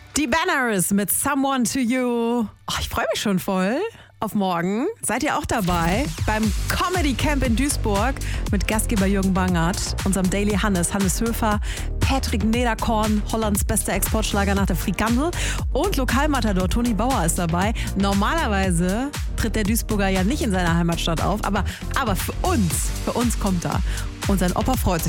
Die Banners mit Someone to You. Oh, ich freue mich schon voll auf morgen. Seid ihr auch dabei beim Comedy Camp in Duisburg mit Gastgeber Jürgen Bangert, unserem Daily Hannes Höfer, Patrick Nederkorn, Hollands bester Exportschlager nach der Frikandel und Lokalmatador Toni Bauer ist dabei. Normalerweise tritt der Duisburger ja nicht in seiner Heimatstadt auf, aber für uns kommt er. Und sein Opa freut sich